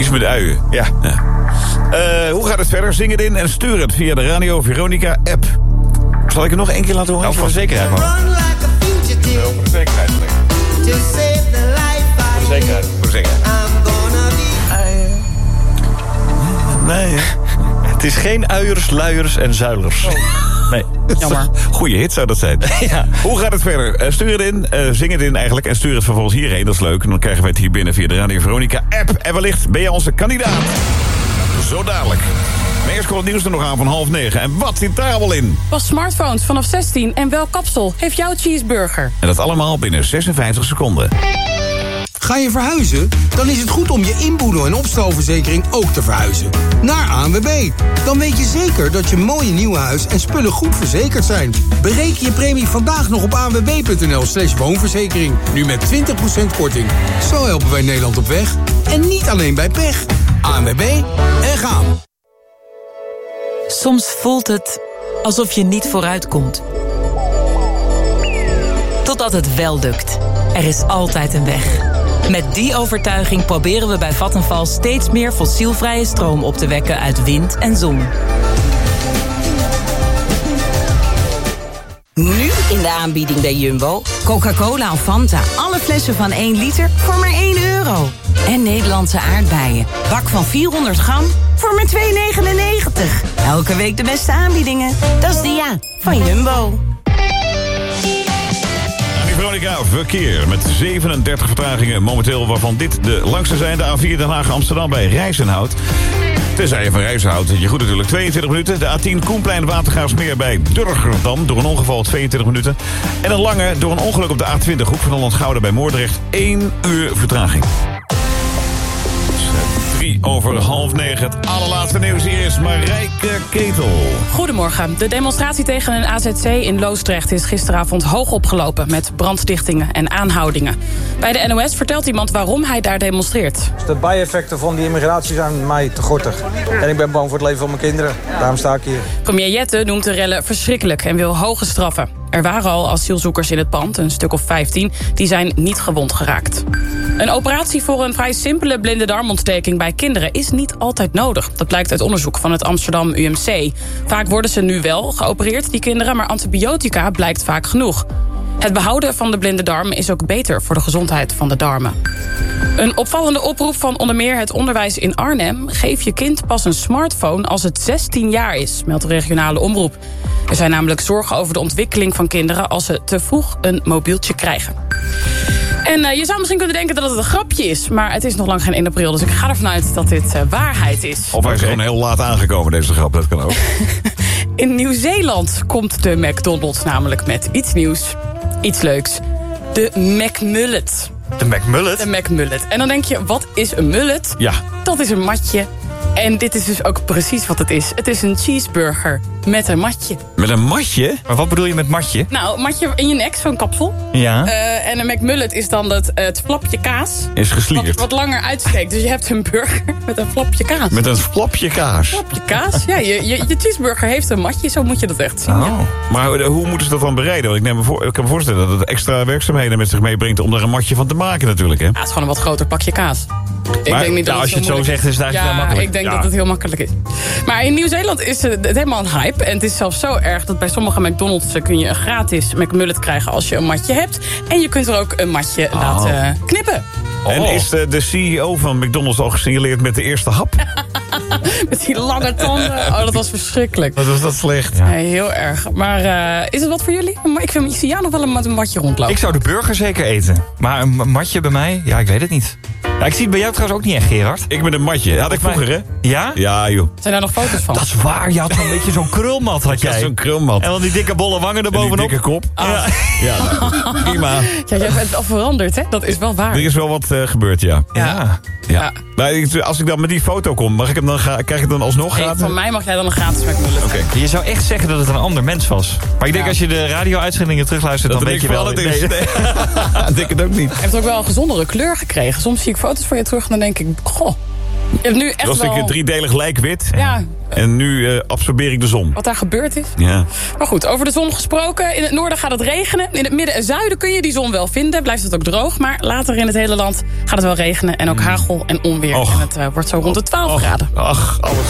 Iets met uien. Ja. Hoe gaat het verder? Zing het in en stuur het via de Radio Veronica app. Zal ik het nog één keer laten horen? Nou, voor de zekerheid, man. Voor de zekerheid. Voor de zekerheid. Voor de zekerheid. Nee. Het is geen uiers, luiers en zuilers. Nee. Jammer. Goeie hit zou dat zijn. Ja. Hoe gaat het verder? Stuur het in, zing het in eigenlijk... en stuur het vervolgens hierheen, dat is leuk. En dan krijgen we het hier binnen via de Radio Veronica app. En wellicht ben je onze kandidaat. Zo dadelijk. Maar eerst komt het nieuws er nog aan van 8:30. En wat zit daar allemaal in? Pas smartphones vanaf 16 en welk kapsel heeft jouw cheeseburger? En dat allemaal binnen 56 seconden. Ga je verhuizen? Dan is het goed om je inboedel- en opstalverzekering ook te verhuizen. Naar ANWB. Dan weet je zeker dat je mooie nieuwe huis en spullen goed verzekerd zijn. Bereken je premie vandaag nog op anwb.nl/woonverzekering. Nu met 20% korting. Zo helpen wij Nederland op weg. En niet alleen bij pech. ANWB en gaan. Soms voelt het alsof je niet vooruit komt. Totdat het wel lukt. Er is altijd een weg. Met die overtuiging proberen we bij Vattenfall steeds meer fossielvrije stroom op te wekken uit wind en zon. Nu in de aanbieding bij Jumbo. Coca-Cola of Fanta. Alle flessen van 1 liter voor maar €1. En Nederlandse aardbeien. Bak van 400 gram voor maar €2,99. Elke week de beste aanbiedingen. Dat is de van Jumbo. Veronica, verkeer met 37 vertragingen momenteel, waarvan dit de langste zijn. De A4 Den Haag-Amsterdam bij Rijzenhout. Tenzij je van Rijzenhout, je goed natuurlijk, 22 minuten. De A10 Koenplein Watergraafsmeer bij Durgerdam, door een ongeval 22 minuten. En een lange door een ongeluk op de A20 Hoek van Holland-Gouda bij Moordrecht, 1 uur vertraging. 8:03. Het allerlaatste nieuws hier is Marijke Ketel. Goedemorgen. De demonstratie tegen een AZC in Loosdrecht is gisteravond hoog opgelopen met brandstichtingen en aanhoudingen. Bij de NOS vertelt iemand waarom hij daar demonstreert. De bijeffecten van die immigratie zijn mij te gortig. En ik ben bang voor het leven van mijn kinderen. Daarom sta ik hier. Premier Jette noemt de rellen verschrikkelijk en wil hoge straffen. Er waren al asielzoekers in het pand, een stuk of 15, die zijn niet gewond geraakt. Een operatie voor een vrij simpele blinde darmontsteking bij kinderen is niet altijd nodig. Dat blijkt uit onderzoek van het Amsterdam UMC. Vaak worden ze nu wel geopereerd, die kinderen, maar antibiotica blijkt vaak genoeg. Het behouden van de blinde darm is ook beter voor de gezondheid van de darmen. Een opvallende oproep van onder meer het onderwijs in Arnhem: geef je kind pas een smartphone als het 16 jaar is, meldt de regionale omroep. Er zijn namelijk zorgen over de ontwikkeling van kinderen als ze te vroeg een mobieltje krijgen. En je zou misschien kunnen denken dat het een grapje is, maar het is nog lang geen 1 april, dus ik ga ervan uit dat dit waarheid is. Of hij is gewoon heel laat aangekomen, deze grap, dat kan ook. In Nieuw-Zeeland komt de McDonald's namelijk met iets nieuws, iets leuks. De McMullet. De McMullet? De McMullet. En dan denk je, wat is een mullet? Ja. Dat is een matje. En dit is dus ook precies wat het is. Het is een cheeseburger met een matje. Met een matje? Maar wat bedoel je met matje? Nou, matje in je nek, zo'n kapsel. Ja. En een McMullet is dan het flapje kaas. Is geslierd. Wat langer uitsteekt. Dus je hebt een burger met een flapje kaas. Met een flapje kaas? Flapje kaas? Ja, je cheeseburger heeft een matje. Zo moet je dat echt zien. Oh. Ja. Maar hoe moeten ze dat dan bereiden? Want ik kan me voorstellen dat het extra werkzaamheden met zich meebrengt om er een matje van te maken natuurlijk, hè? Ja, het is gewoon een wat groter pakje kaas. Ik denk niet dat als je het zo zegt, is het eigenlijk heel makkelijk. Ik denk dat het heel makkelijk is. Maar in Nieuw-Zeeland is het helemaal een hype. En het is zelfs zo erg dat bij sommige McDonald's kun je een gratis McMullet krijgen als je een matje hebt. En je kunt er ook een matje laten knippen. En is de CEO van McDonald's al gesignaleerd met de eerste hap? Met die lange tanden. Oh, dat was verschrikkelijk. Wat was dat slecht? Ja, heel erg. Maar is het wat voor jullie? Ik zie jou nog wel met een matje rondlopen. Ik zou de burger zeker eten. Maar een matje bij mij? Ja, ik weet het niet. Ja, ik zie het bij jou trouwens ook niet echt, Gerard. Ik met een matje. Had ik vroeger, hè? Ja? Ja, joh. Zijn daar nog foto's van? Dat is waar. Je had zo'n beetje zo'n krulmat, had jij. Ja, zo'n krulmat. En dan die dikke bolle wangen En erbovenop. die dikke kop. Ja. Ja, nou, prima. Ja, jij bent al veranderd, hè? Dat is wel waar. Er is wel wat gebeurd, ja. Ja. Ja. Maar als ik dan met die foto kom, krijg ik dan alsnog Nee, gratis? van mij mag jij dan een gratis McMullet. Oké. Je zou echt zeggen dat het een ander mens was. Maar ik denk als je de radio-uitzendingen terugluistert, dan weet je wel. het is. Ik denk het ook niet. Hij heeft ook wel een gezondere kleur gekregen. Soms zie ik foto's van je terug en dan denk ik, goh, Nu echt was ik wel... een driedelig lijkwit. Ja, En nu absorbeer ik de zon. wat daar gebeurd is. Ja. Maar goed, over de zon gesproken. In het noorden gaat het regenen. In het midden en zuiden kun je die zon wel vinden. Blijft het ook droog. Maar later in het hele land gaat het wel regenen. En ook hagel en onweer. Och. En het wordt zo rond de 12 graden. Ach, alles.